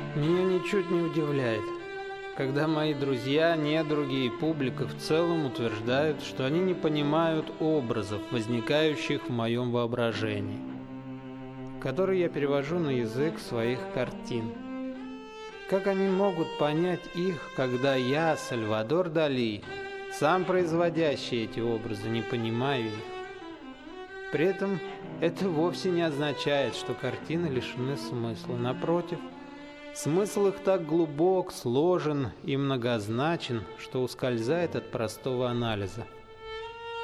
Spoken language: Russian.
Меня ничуть не удивляет, когда мои друзья, недруги и публика в целом утверждают, что они не понимают образов, возникающих в моем воображении, которые я перевожу на язык своих картин. Как они могут понять их, когда я, Сальвадор Дали, сам производящий эти образы, не понимаю их? При этом это вовсе не означает, что картины лишены смысла. Напротив, смысл их так глубок, сложен и многозначен, что ускользает от простого анализа.